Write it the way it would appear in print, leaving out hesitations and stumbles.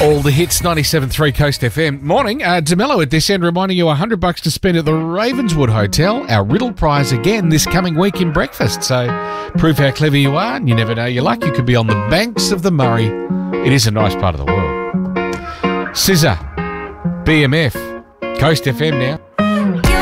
All the hits, 97.3 Coast FM. Morning, DeMello at this end reminding you $100 to spend at the Ravenswood Hotel. Our riddle prize again this coming week in breakfast. So prove how clever you are, and you never know your luck. You could be on the banks of the Murray. It is a nice part of the world. Scissor, BMF, Coast FM now.